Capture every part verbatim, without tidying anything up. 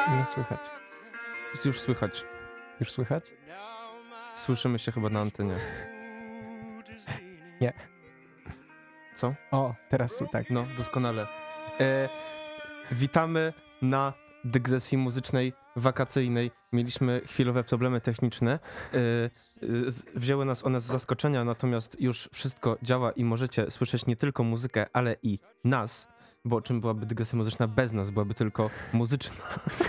Nie słychać. Jest już słychać. Już słychać? Słyszymy się chyba na antenie. Nie. Co? O, teraz su- tak. No, doskonale. E, witamy na dygresji muzycznej wakacyjnej. Mieliśmy chwilowe problemy techniczne. E, e, z- wzięły nas one z zaskoczenia, natomiast już wszystko działa i możecie słyszeć nie tylko muzykę, ale i nas, bo czym byłaby dygresja muzyczna bez nas? Byłaby tylko muzyczna.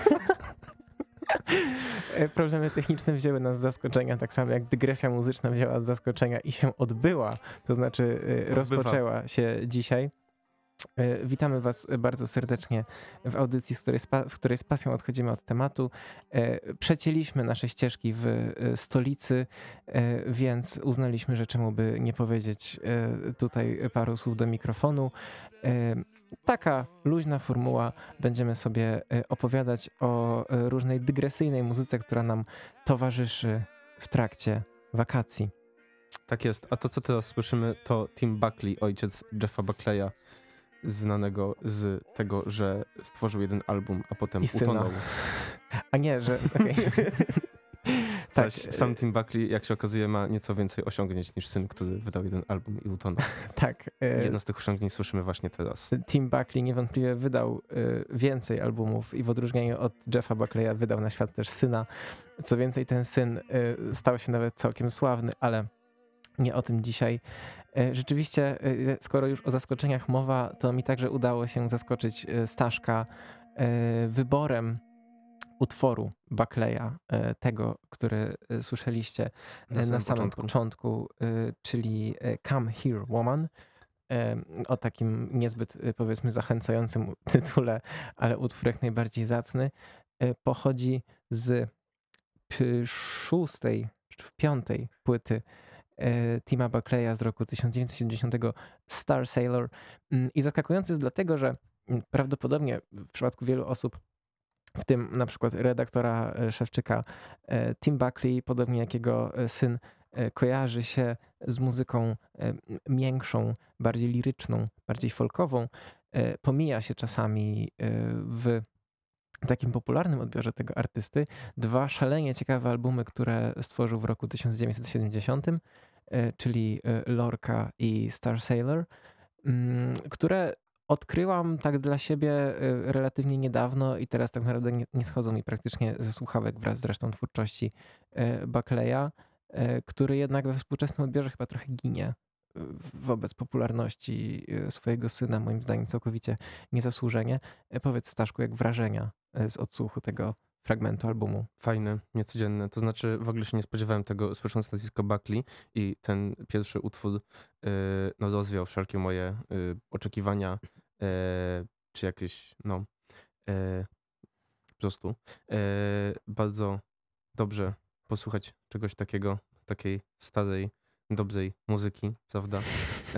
E, Problemy techniczne wzięły nas z zaskoczenia, tak samo jak dygresja muzyczna wzięła z zaskoczenia i się odbyła, to znaczy e, rozpoczęła się dzisiaj. E, Witamy Was bardzo serdecznie w audycji, z której z, pa- w której z pasją odchodzimy od tematu. E, Przecięliśmy nasze ścieżki w e, stolicy, e, więc uznaliśmy, że czemu by nie powiedzieć e, tutaj paru słów do mikrofonu. E, Taka luźna formuła. Będziemy sobie e, opowiadać o e, różnej dygresyjnej muzyce, która nam towarzyszy w trakcie wakacji. Tak jest. A to, co teraz słyszymy, to Tim Buckley, ojciec Jeffa Buckleya, znanego z tego, że stworzył jeden album, a potem I syna. utonął. A nie, że... okej. Tak, Zaś sam Tim Buckley, jak się okazuje, ma nieco więcej osiągnięć niż syn, który wydał jeden album i utonął. tak. e, Jedno z tych osiągnięć słyszymy właśnie teraz. Tim Buckley niewątpliwie wydał y, więcej albumów i w odróżnieniu od Jeffa Buckleya wydał na świat też syna. Co więcej, ten syn y, stał się nawet całkiem sławny, ale nie o tym dzisiaj. Y, Rzeczywiście, y, skoro już o zaskoczeniach mowa, to mi także udało się zaskoczyć y, Staszka y, wyborem utworu Buckleya, y, tego, który y, słyszeliście Na y, samym na samym początku. początku, y, czyli y, Come Here Woman. Em, O takim niezbyt, y, powiedzmy, zachęcającym tytule, ale utwór jak najbardziej zacny, y, pochodzi z p- szóstej czy piątej płyty y, Tima Buckleya z roku tysiąc dziewięćset siedemdziesiątego Star Sailor. Mm, I zaskakujący jest dlatego, że mm, prawdopodobnie w przypadku wielu osób, w tym na przykład redaktora e, Szewczyka, e, Tim Buckley, podobnie jak jego e, syn, e, kojarzy się z muzyką e, m- miększą, bardziej liryczną, bardziej folkową. E, Pomija się czasami e, w takim popularnym odbiorze tego artysty dwa szalenie ciekawe albumy, które stworzył w roku tysiąc dziewięćset siedemdziesiątym, e, czyli e, Lorca i Star Sailor, mm, które odkryłam tak dla siebie y, relatywnie niedawno i teraz tak naprawdę nie, nie schodzą mi praktycznie ze słuchawek wraz z resztą twórczości y, Buckleya, y, który jednak we współczesnym odbiorze chyba trochę ginie y, wobec popularności y, swojego syna, moim zdaniem całkowicie niezasłużenie. Y, Powiedz, Staszku, jak wrażenia y, z odsłuchu tego fragmentu albumu? Fajne, niecodzienne. To znaczy w ogóle się nie spodziewałem tego, słysząc nazwisko Buckley i ten pierwszy utwór yy, no, rozwiał wszelkie moje yy, oczekiwania, yy, czy jakieś, no, yy, po prostu. Yy, bardzo dobrze posłuchać czegoś takiego, takiej starej, dobrej muzyki, prawda? Yy,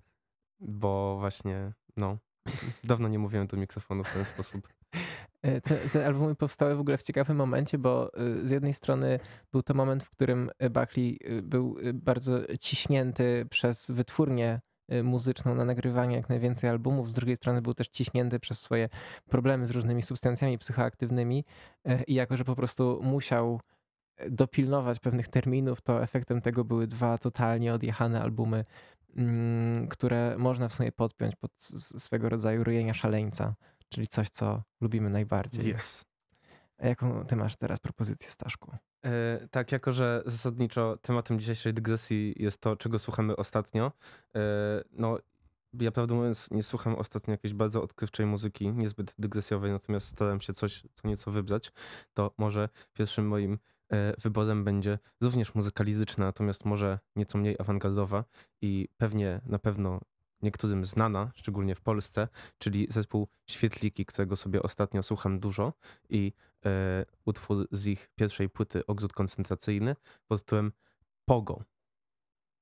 bo właśnie, no, dawno nie mówiłem do mikrofonu w ten sposób. E, Te, te albumy powstały w ogóle w ciekawym momencie, bo y, z jednej strony był to moment, w którym y, Buckley y, był y, bardzo ciśnięty przez wytwórnię y, muzyczną na nagrywanie jak najwięcej albumów, z drugiej strony był też ciśnięty przez swoje problemy z różnymi substancjami psychoaktywnymi e, i jako, że po prostu musiał e, dopilnować pewnych terminów, to efektem tego były dwa totalnie odjechane albumy, mm, które można w sumie podpiąć pod s- swego rodzaju rojenia szaleńca, czyli coś, co lubimy najbardziej. Yes. A jaką ty masz teraz propozycję, Staszku? E, tak, jako że zasadniczo tematem dzisiejszej dygresji jest to, czego słuchamy ostatnio. E, no, ja prawdę mówiąc nie słucham ostatnio jakiejś bardzo odkrywczej muzyki, niezbyt dygresjowej, natomiast starałem się coś co nieco wybrać. To może pierwszym moim e, wyborem będzie również muzyka liryczna, natomiast może nieco mniej awangardowa i pewnie na pewno niektórym znana, szczególnie w Polsce, czyli zespół Świetliki, którego sobie ostatnio słucham dużo i e, utwór z ich pierwszej płyty Ogród Koncentracyjny pod tytułem Pogo.